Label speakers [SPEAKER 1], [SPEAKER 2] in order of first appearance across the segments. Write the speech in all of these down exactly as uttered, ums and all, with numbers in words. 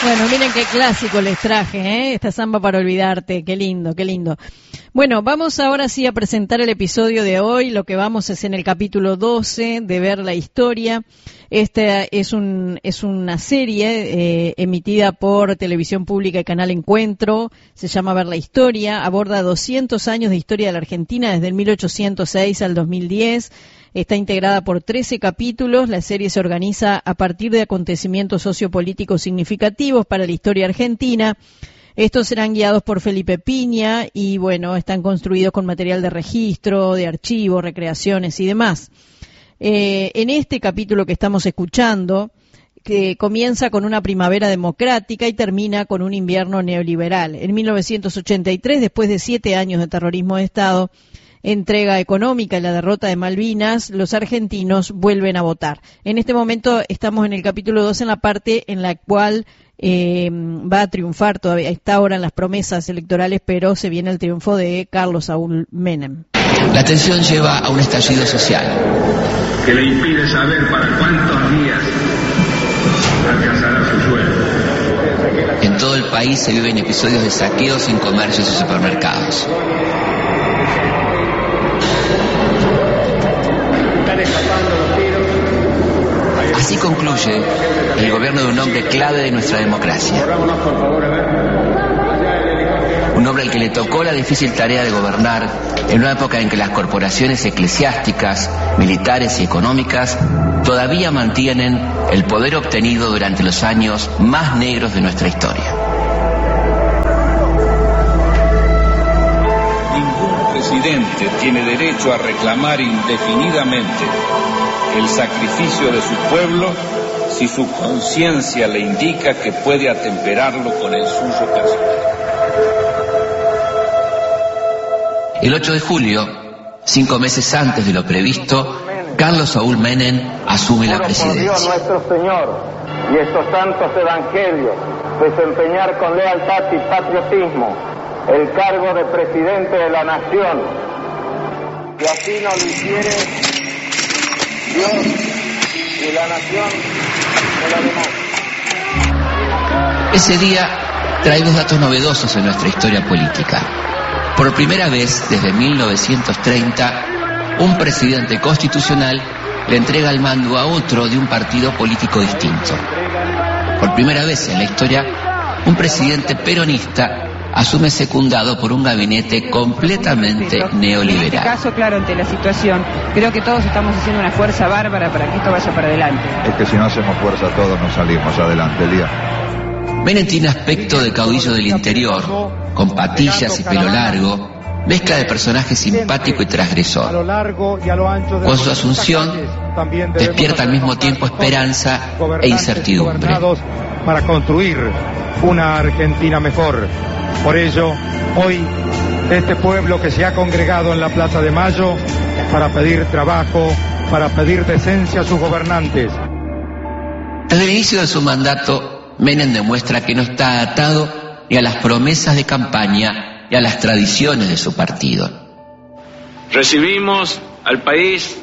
[SPEAKER 1] Bueno, miren qué clásico les traje, ¿eh? Esta samba para olvidarte, qué lindo, qué lindo. Bueno, vamos ahora sí a presentar el episodio de hoy. Lo que vamos es en el capítulo doce de Ver la Historia. Esta es un es una serie eh, emitida por Televisión Pública y Canal Encuentro. Se llama Ver la Historia. Aborda doscientos años de historia de la Argentina desde el mil ochocientos seis al dos mil diez. Está integrada por trece capítulos. La serie se organiza a partir de acontecimientos sociopolíticos significativos para la historia argentina. Estos serán guiados por Felipe Piña y, bueno, están construidos con material de registro, de archivo, recreaciones y demás. Eh, en este capítulo que estamos escuchando, que comienza con una primavera democrática y termina con un invierno neoliberal. En mil novecientos ochenta y tres, después de siete años de terrorismo de Estado, entrega económica y la derrota de Malvinas, los argentinos vuelven a votar. En este momento estamos en el capítulo dos, en la parte en la cual eh, va a triunfar, todavía está ahora en las promesas electorales, pero se viene el triunfo de Carlos Saúl Menem.
[SPEAKER 2] La tensión lleva a un estallido social
[SPEAKER 3] que le impide saber para cuántos días alcanzará su sueldo.
[SPEAKER 2] En todo el país se viven episodios de saqueos en comercios y supermercados. Así concluye el gobierno de un hombre clave de nuestra democracia. Un hombre al que le tocó la difícil tarea de gobernar en una época en que las corporaciones eclesiásticas, militares y económicas todavía mantienen el poder obtenido durante los años más negros de nuestra historia.
[SPEAKER 4] Ningún presidente tiene derecho a reclamar indefinidamente el sacrificio de su pueblo si su conciencia le indica que puede atemperarlo con el suyo personal.
[SPEAKER 2] El ocho de julio, cinco meses antes de lo previsto, Carlos Saúl Menem asume la presidencia.
[SPEAKER 5] Por Dios nuestro Señor y estos santos evangelios, desempeñar con lealtad y patriotismo el cargo de presidente de la nación. Y así no lo hiciere Dios y la nación de la demás.
[SPEAKER 2] Ese día trae dos datos novedosos en nuestra historia política. Por primera vez desde mil novecientos treinta, un presidente constitucional le entrega el mando a otro de un partido político distinto. Por primera vez en la historia, un presidente peronista asume secundado por un gabinete completamente neoliberal.
[SPEAKER 6] En este caso, claro, ante la situación, creo que todos estamos haciendo una fuerza bárbara para que esto vaya para adelante.
[SPEAKER 7] Es que si no hacemos fuerza todos no salimos adelante, Lía.
[SPEAKER 2] Menem tiene aspecto de caudillo del interior, con patillas y pelo largo, mezcla de personaje simpático y transgresor. Con su asunción, despierta al mismo tiempo esperanza e incertidumbre.
[SPEAKER 8] Para construir una Argentina mejor. Por ello, hoy, este pueblo que se ha congregado en la Plaza de Mayo para pedir trabajo, para pedir decencia a sus gobernantes.
[SPEAKER 2] Desde el inicio de su mandato, Menem demuestra que no está atado ni a las promesas de campaña ni a las tradiciones de su partido.
[SPEAKER 3] Recibimos al país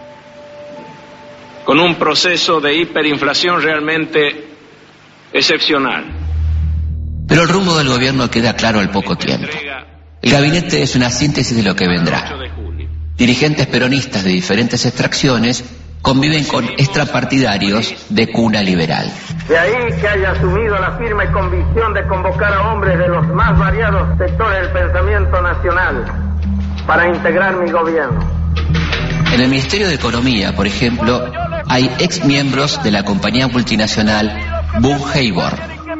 [SPEAKER 3] con un proceso de hiperinflación realmente excepcional.
[SPEAKER 2] Pero el rumbo del gobierno queda claro al poco tiempo. El gabinete es una síntesis de lo que vendrá. Dirigentes peronistas de diferentes extracciones conviven con extrapartidarios de cuna liberal.
[SPEAKER 5] De ahí que haya asumido la firme convicción de convocar a hombres de los más variados sectores del pensamiento nacional para integrar mi gobierno.
[SPEAKER 2] En el Ministerio de Economía, por ejemplo, hay ex miembros de la compañía multinacional Bungeibor.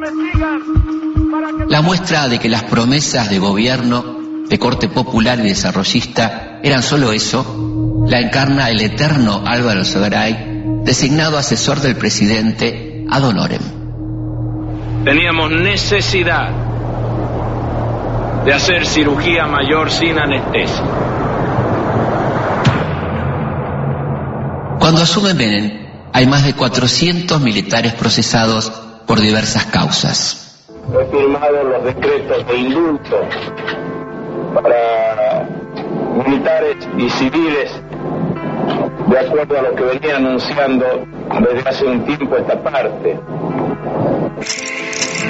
[SPEAKER 2] La muestra de que las promesas de gobierno de corte popular y desarrollista eran solo eso, la encarna el eterno Álvaro Sogaray, designado asesor del presidente ad honorem.
[SPEAKER 3] Teníamos necesidad de hacer cirugía mayor sin anestesia.
[SPEAKER 2] Cuando asume Menem, hay más de cuatrocientos militares procesados por diversas causas.
[SPEAKER 5] He firmado los decretos de indulto para militares y civiles de acuerdo a lo que venía anunciando desde hace un tiempo esta parte.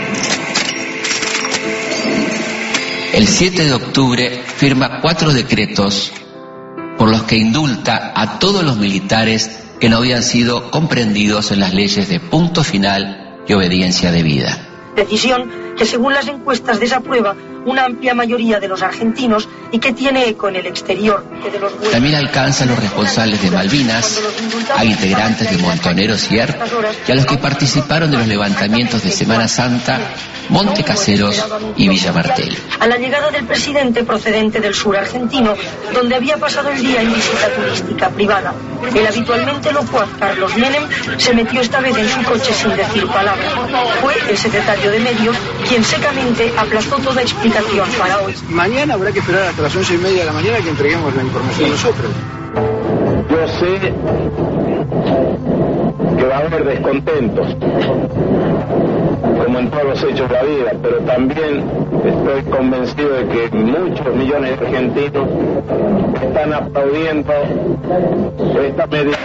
[SPEAKER 2] El siete de octubre firma cuatro decretos por los que indulta a todos los militares que no habían sido comprendidos en las leyes de punto final y obediencia debida.
[SPEAKER 9] Decisión que según las encuestas desaprueba una amplia mayoría de los argentinos y que tiene eco en el exterior. Que de los
[SPEAKER 2] También alcanza a los responsables de Malvinas, a integrantes de Montoneros y E R P y a los que participaron de los levantamientos de Semana Santa, Monte Caseros y Villa Martelli.
[SPEAKER 9] A la llegada del presidente procedente del sur argentino, donde había pasado el día en visita turística privada, el habitualmente locuaz Carlos Menem se metió esta vez en su coche sin decir palabra. Fue el secretario de Medios quien secamente aplastó toda explicación para hoy.
[SPEAKER 10] Mañana habrá que esperar hasta las once y media de la mañana que entreguemos la información nosotros.
[SPEAKER 5] Yo sé que va a haber descontentos, como en todos los hechos de la vida, pero también estoy convencido de que muchos millones de argentinos están aplaudiendo esta medida.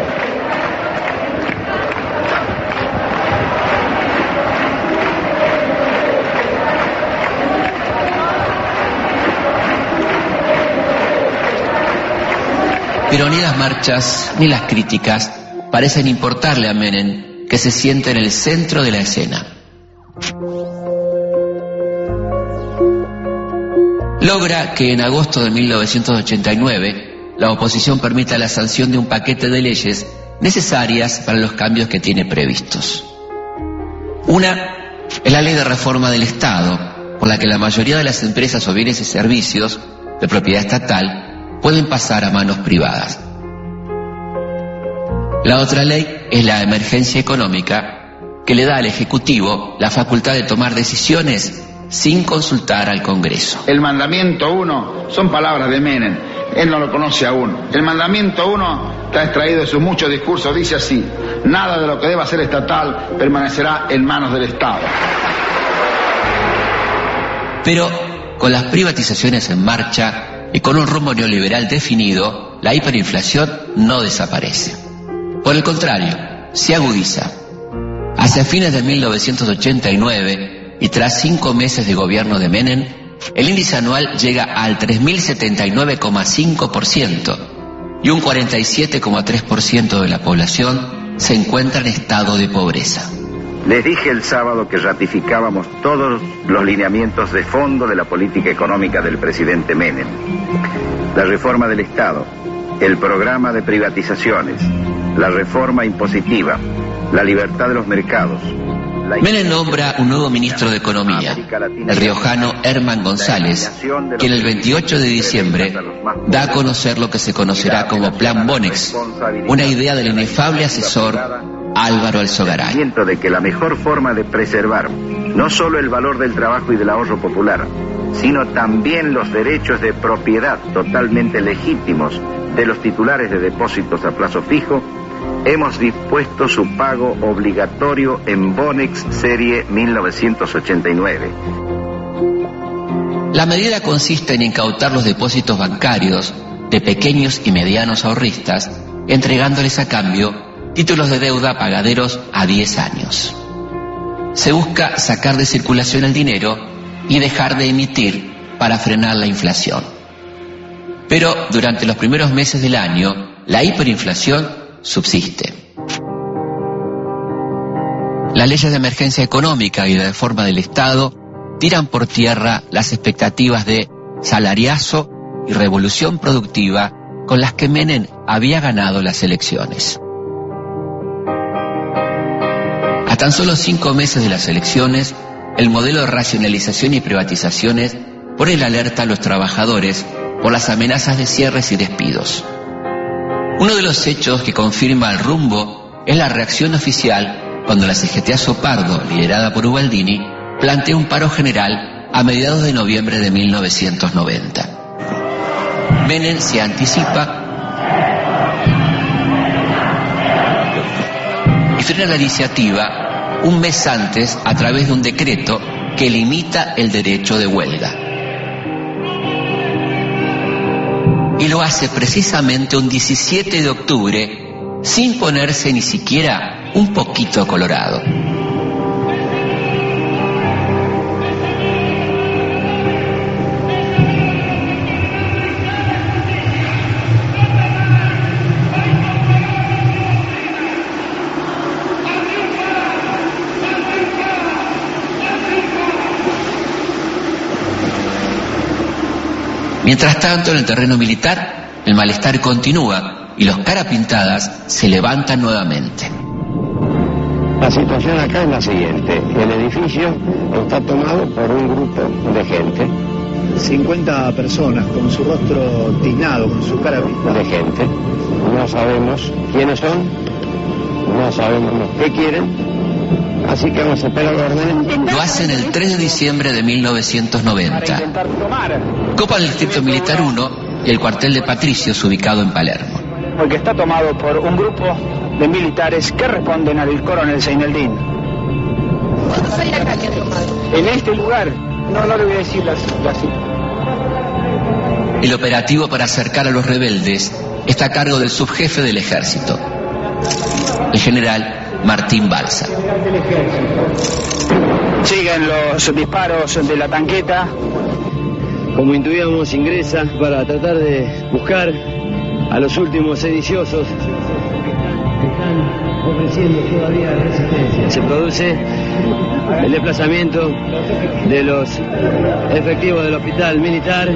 [SPEAKER 2] Pero ni las marchas ni las críticas parecen importarle a Menem, que se siente en el centro de la escena. Logra que en agosto de mil novecientos ochenta y nueve la oposición permita la sanción de un paquete de leyes necesarias para los cambios que tiene previstos. Una es la ley de reforma del Estado, por la que la mayoría de las empresas o bienes y servicios de propiedad estatal pueden pasar a manos privadas. La otra ley es la emergencia económica, que le da al Ejecutivo la facultad de tomar decisiones sin consultar al Congreso.
[SPEAKER 10] El mandamiento uno son palabras de Menem, él no lo conoce aún. El mandamiento uno está extraído de sus muchos discursos, dice así: nada de lo que deba ser estatal permanecerá en manos del Estado.
[SPEAKER 2] Pero con las privatizaciones en marcha y con un rumbo neoliberal definido, la hiperinflación no desaparece. Por el contrario, se agudiza. Hacia fines de mil novecientos ochenta y nueve, y tras cinco meses de gobierno de Menem, el índice anual llega al tres mil setenta y nueve coma cinco por ciento y un cuarenta y siete coma tres por ciento de la población se encuentra en estado de pobreza.
[SPEAKER 11] Les dije el sábado que ratificábamos todos los lineamientos de fondo de la política económica del presidente Menem. La reforma del Estado, el programa de privatizaciones, la reforma impositiva, la libertad de los mercados.
[SPEAKER 2] Menem nombra un nuevo ministro de Economía, el riojano Herman González, quien el veintiocho de diciembre da a conocer lo que se conocerá como Plan Bonex, una idea del inefable asesor Álvaro Alzogaray.
[SPEAKER 11] De que la mejor forma de preservar no solo el valor del trabajo y del ahorro popular, sino también los derechos de propiedad totalmente legítimos de los titulares de depósitos a plazo fijo, hemos dispuesto su pago obligatorio en Bonex serie mil novecientos ochenta y nueve.
[SPEAKER 2] La medida consiste en incautar los depósitos bancarios de pequeños y medianos ahorristas, entregándoles a cambio títulos de deuda pagaderos a diez años. Se busca sacar de circulación el dinero y dejar de emitir para frenar la inflación. Pero durante los primeros meses del año, la hiperinflación subsiste. Las leyes de emergencia económica y de reforma del Estado tiran por tierra las expectativas de salariazo y revolución productiva con las que Menem había ganado las elecciones. A tan solo cinco meses de las elecciones, el modelo de racionalización y privatizaciones pone en alerta a los trabajadores por las amenazas de cierres y despidos. Uno de los hechos que confirma el rumbo es la reacción oficial cuando la C G T A Sopardo, liderada por Ubaldini, plantea un paro general a mediados de noviembre de mil novecientos noventa. Menem se anticipa y frena la iniciativa un mes antes a través de un decreto que limita el derecho de huelga. Y lo hace precisamente un diecisiete de octubre, sin ponerse ni siquiera un poquito colorado. Mientras tanto, en el terreno militar, el malestar continúa y los carapintadas se levantan nuevamente.
[SPEAKER 12] La situación acá es la siguiente: el edificio está tomado por un grupo de gente.
[SPEAKER 13] cincuenta personas con su rostro tiznado, con su cara pintada.
[SPEAKER 12] De gente. No sabemos quiénes son, no sabemos qué quieren. Así que vamos a esperar órdenes.
[SPEAKER 2] Lo hacen el tres de diciembre de mil novecientos noventa. Copan el Distrito Militar uno y el cuartel de Patricios ubicado en Palermo.
[SPEAKER 14] Porque está tomado por un grupo de militares que responden al coronel Seineldín. En este lugar, no, no le voy a decir la situación.
[SPEAKER 2] El operativo para acercar a los rebeldes está a cargo del subjefe del ejército, el general Martín Balsa.
[SPEAKER 14] Siguen los disparos de la tanqueta.
[SPEAKER 12] Como intuíamos, ingresa para tratar de buscar a los últimos sediciosos que están ofreciendo todavía resistencia. Se produce el desplazamiento de los efectivos del hospital militar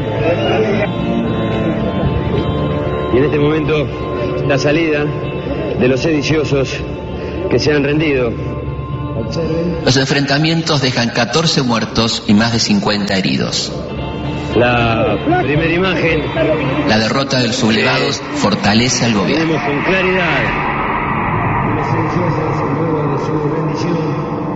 [SPEAKER 12] y en este momento la salida de los sediciosos que se han rendido.
[SPEAKER 2] Los enfrentamientos dejan catorce muertos y más de cincuenta heridos.
[SPEAKER 12] La primera imagen,
[SPEAKER 2] la derrota de los sublevados, fortalece al gobierno.
[SPEAKER 12] Tenemos con claridad los sediciosos luego de su rendición.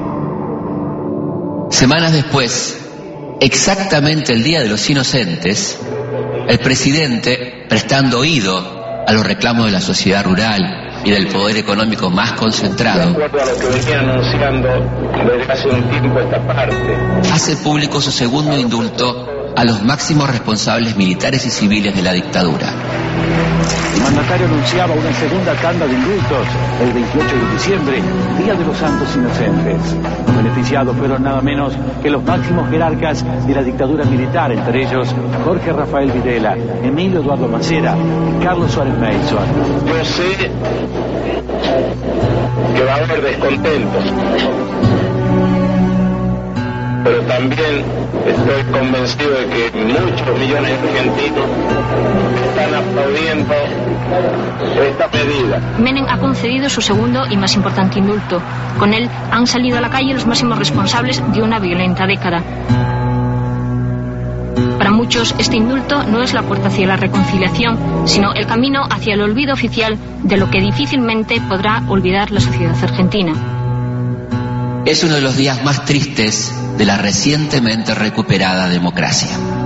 [SPEAKER 2] Semanas después, exactamente el Día de los Inocentes, el presidente, prestando oído a los reclamos de la sociedad rural y del poder económico más concentrado,
[SPEAKER 5] de acuerdo a lo que venía anunciando desde hace un tiempo esta parte,
[SPEAKER 2] hace público su segundo indulto a los máximos responsables militares y civiles de la dictadura.
[SPEAKER 15] El mandatario anunciaba una segunda tanda de indultos el veintiocho de diciembre, Día de los Santos Inocentes. Los beneficiados fueron nada menos que los máximos jerarcas de la dictadura militar, entre ellos Jorge Rafael Videla, Emilio Eduardo Macera y Carlos Suárez Mason.
[SPEAKER 5] Yo sé que va a haber descontentos, pero también estoy convencido de que muchos millones de argentinos están aplaudiendo esta medida.
[SPEAKER 16] Menem ha concedido su segundo y más importante indulto. Con él han salido a la calle los máximos responsables de una violenta década. Para muchos, este indulto no es la puerta hacia la reconciliación, sino el camino hacia el olvido oficial de lo que difícilmente podrá olvidar la sociedad argentina.
[SPEAKER 2] Es uno de los días más tristes de la recientemente recuperada democracia.